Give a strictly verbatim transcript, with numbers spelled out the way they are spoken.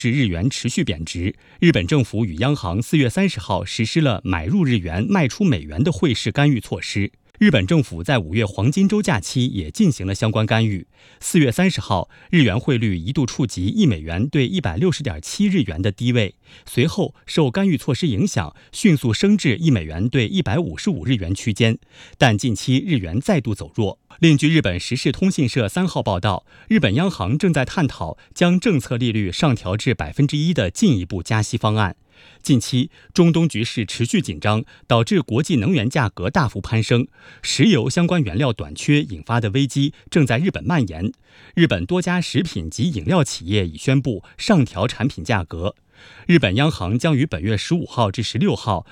致日元持续贬值，日本政府与央行四月三十号实施了买入日元、卖出美元的汇市干预措施。日本政府在五月黄金周假期也进行了相关干预。四月三十号，日元汇率一度触及一美元兑一百六十点七日元的低位，随后受干预措施影响，迅速升至一美元兑一百五十五日元区间。但近期日元再度走弱。另据日本时事通信社三号报道，日本央行正在探讨将政策利率上调至百分之一的进一步加息方案。近期中东局势持续紧张，导致国际能源价格大幅攀升，石油相关原料短缺引发的危机正在日本蔓延。日本多家食品及饮料企业已宣布上调产品价格。日本央行将于本月十五号至十六号